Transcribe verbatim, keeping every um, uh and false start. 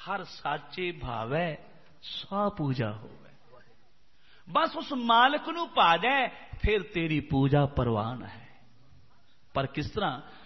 हर साचे भावे सौ पूजा होवे। बस उस मालिक नू पा जाए फिर तेरी पूजा परवान है। पर किस तरह